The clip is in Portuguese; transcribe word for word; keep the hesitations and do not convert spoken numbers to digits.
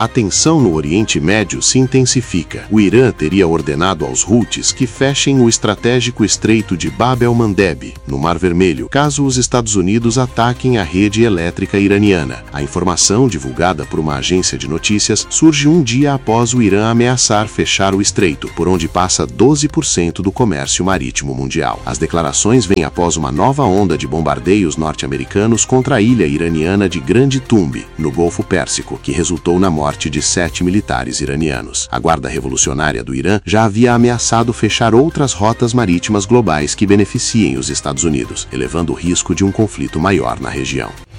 A tensão no Oriente Médio se intensifica. O Irã teria ordenado aos Houthis que fechem o estratégico estreito de Bab el-Mandeb, no Mar Vermelho, caso os Estados Unidos ataquem a rede elétrica iraniana. A informação, divulgada por uma agência de notícias, surge um dia após o Irã ameaçar fechar o estreito, por onde passa doze por cento do comércio marítimo mundial. As declarações vêm após uma nova onda de bombardeios norte-americanos contra a ilha iraniana de Grande Tumbi, no Golfo Pérsico, que resultou na morte de sete militares iranianos. A Guarda Revolucionária do Irã já havia ameaçado fechar outras rotas marítimas globais que beneficiem os Estados Unidos, elevando o risco de um conflito maior na região.